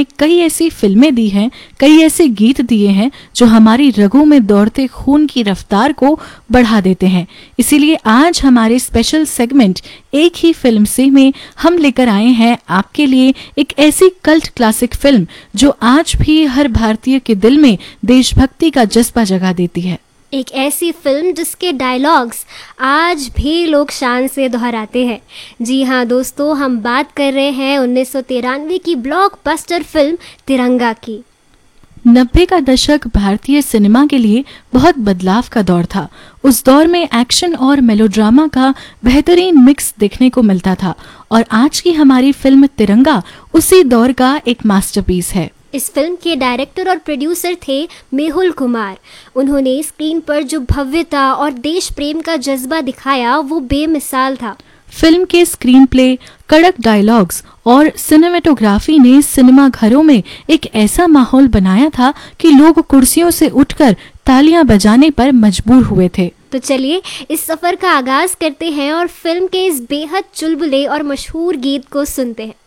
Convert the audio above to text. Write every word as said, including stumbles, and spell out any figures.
हमें कई ऐसी फिल्में दी हैं, कई ऐसे गीत दिए हैं जो हमारी रगों में दौड़ते खून की रफ्तार को बढ़ा देते हैं। इसीलिए आज हमारे स्पेशल सेगमेंट एक ही फिल्म से में हम लेकर आए हैं आपके लिए एक ऐसी कल्ट क्लासिक फिल्म जो आज भी हर भारतीय के दिल में देशभक्ति का जज्बा जगा देती है। एक ऐसी फिल्म जिसके डायलॉग्स आज भी लोग शान से दोहराते हैं। जी हाँ दोस्तों, हम बात कर रहे हैं उन्नीस सौ तिरानवे की ब्लॉकबस्टर फिल्म तिरंगा की। नब्बे का दशक भारतीय सिनेमा के लिए बहुत बदलाव का दौर था। उस दौर में एक्शन और मेलोड्रामा का बेहतरीन मिक्स देखने को मिलता था और आज की हमारी फिल्म तिरंगा उसी दौर का एक मास्टरपीस है। इस फिल्म के डायरेक्टर और प्रोड्यूसर थे मेहुल कुमार। उन्होंने स्क्रीन पर जो भव्यता और देश प्रेम का जज्बा दिखाया वो बेमिसाल था। फिल्म के स्क्रीन प्ले, कड़क डायलॉग्स और सिनेमेटोग्राफी ने सिनेमा घरों में एक ऐसा माहौल बनाया था कि लोग कुर्सियों से उठकर तालियां बजाने पर मजबूर हुए थे। तो चलिए इस सफर का आगाज करते हैं और फिल्म के इस बेहद चुलबुले और मशहूर गीत को सुनते हैं।